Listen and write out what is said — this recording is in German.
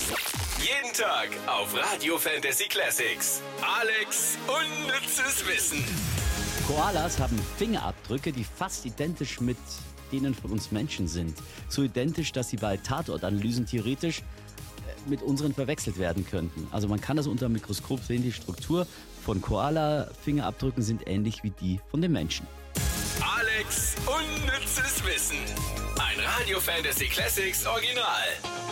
Jeden Tag auf Radio Fantasy Classics. Alex unnützes Wissen. Koalas haben Fingerabdrücke, die fast identisch mit denen von uns Menschen sind. So identisch, dass sie bei Tatortanalysen theoretisch mit unseren verwechselt werden könnten. Also man kann das unter dem Mikroskop sehen, die Struktur von Koala-Fingerabdrücken sind ähnlich wie die von den Menschen. Alex unnützes Wissen. Ein Radio Fantasy Classics Original.